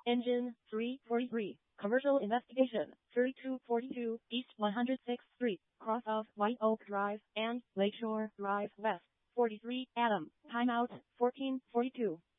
Engine 343. Commercial investigation 3242 East 106th Street, cross of White Oak Drive and Lakeshore Drive West. 43 Adam. Timeout 1442.